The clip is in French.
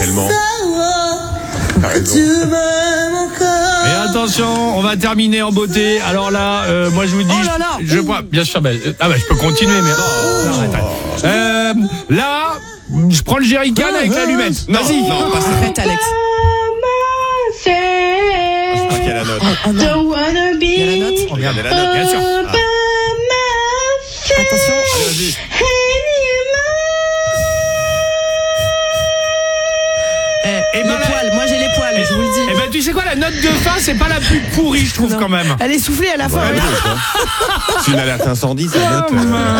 tellement. T'as raison. Et attention, on va terminer en beauté. Alors là, moi je vous dis, je vois, bien sûr, je peux continuer, mais là, je prends le jerrycan avec l'allumette. Vas-y. Non, pas ça. Arrête, Alex. Je crois qu'il y a la note. Il y a la note. Regardez la note, bien sûr. Attention. Allez, vas-y. Les poils, moi j'ai les poils, je vous le dis. Eh ben tu sais quoi, la note de fin, c'est pas la plus pourrie, je trouve, quand même. Elle est soufflée à la fin. Ouais, c'est une alerte incendie, ça note.